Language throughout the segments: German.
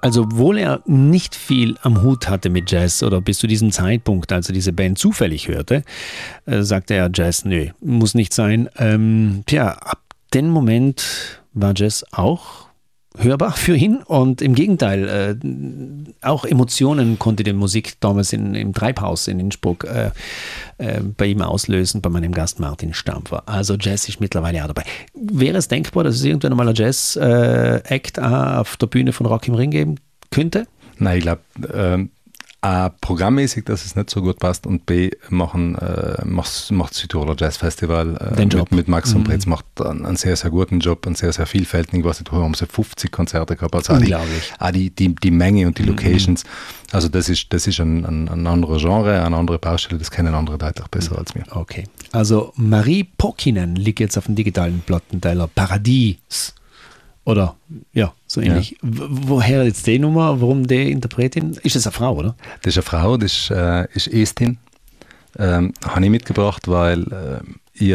Also obwohl er nicht viel am Hut hatte mit Jazz oder bis zu diesem Zeitpunkt, als er diese Band zufällig hörte, sagte er, Jazz, nö, muss nicht sein. Ab dem Moment war Jazz auch hörbar für ihn und im Gegenteil, auch Emotionen konnte die Musik damals im Treibhaus in Innsbruck bei ihm auslösen, bei meinem Gast Martin Stampfer. Also Jazz ist mittlerweile auch dabei. Wäre es denkbar, dass es irgendwann einmal ein Jazz-Act auf der Bühne von Rock im Ring geben könnte? Nein, ich glaube, A, programmmäßig, dass es nicht so gut passt und B, macht Südtiroler Jazz Festival mit Max und Pretz macht einen sehr, sehr guten Job, einen sehr, sehr vielfältigen, was haben sie 50 Konzerte gehabt, also die Menge und die Locations, also das ist ein anderes Genre, eine andere Baustelle, das kennen andere Leute auch besser als mir. Okay, also Marie Pokinen liegt jetzt auf dem digitalen Plattenteiler Paradies. Oder, ja, so ähnlich. Ja. Woher jetzt die Nummer? Warum die Interpretin? Ist das eine Frau, oder? Das ist eine Frau, das ist Estin. Habe ich mitgebracht, weil ich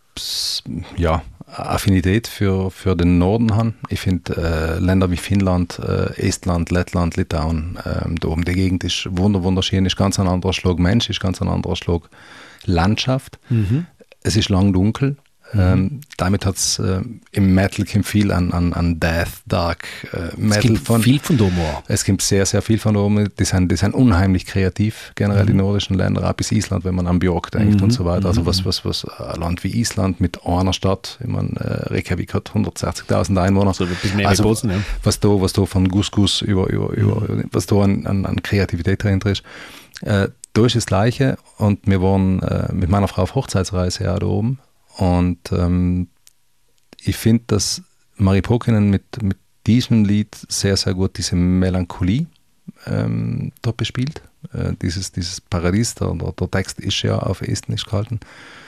Affinität für den Norden habe. Ich finde Länder wie Finnland, Estland, Lettland, Litauen, da oben die Gegend ist wunderschön, ist ganz ein anderer Schlag Mensch, ist ganz ein anderer Schlag Landschaft. Mhm. Es ist lang dunkel. Damit hat es im Metal viel an Death, Dark Metal. Es gibt viel von da oben. Es gibt sehr, sehr viel von da oben. Die sind unheimlich kreativ, generell die nordischen Länder, auch bis Island, wenn man an Björk denkt und so weiter. Also was ein Land wie Island mit einer Stadt, ich meine, Reykjavik hat 160.000 Einwohner. So ein bisschen mehr also, Bozen, ja. Was da von Couscous über was da an Kreativität dahinter ist. Da ist das Gleiche und wir waren mit meiner Frau auf Hochzeitsreise auch da oben. Und ich finde, dass Marie Pokinen mit diesem Lied sehr, sehr gut diese Melancholie dort bespielt. Dieses Paradies, der Text ist ja auf Estnisch gehalten.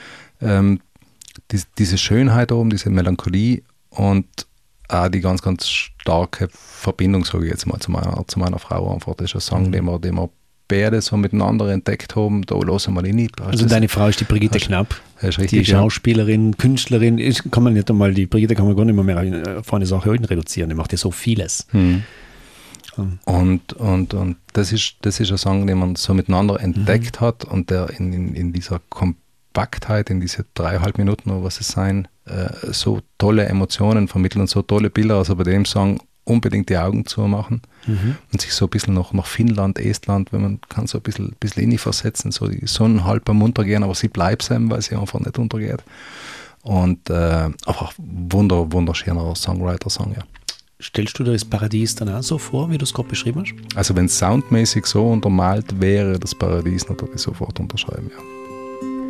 Diese Schönheit oben, diese Melancholie und auch die ganz, ganz starke Verbindung, sage ich jetzt mal, zu meiner Frau einfach. Das ist ein Song, den wir beide so miteinander entdeckt haben, da lassen wir die nicht. Also deine Frau ist die Brigitte Knapp, richtig, die Schauspielerin, Künstlerin, kann man nicht einmal, die Brigitte kann man gar nicht mehr auf eine Sache reduzieren, die macht ja so vieles. Und das ist ein Song, den man so miteinander entdeckt hat und der in dieser Kompaktheit, in diese 3,5 Minuten oder was es sein, so tolle Emotionen vermitteln und so tolle Bilder, also bei dem Song unbedingt die Augen zu machen und sich so ein bisschen nach Finnland, Estland, wenn man kann so ein bisschen in die versetzen, so die Sonne halb am Untergehen, aber sie bleibt sein, weil sie einfach nicht untergeht. Und einfach wunderschöner Songwriter-Song, ja. Stellst du dir das Paradies dann auch so vor, wie du es gerade beschrieben hast? Also wenn es soundmäßig so untermalt wäre, das Paradies, dann würde ich sofort unterschreiben, ja.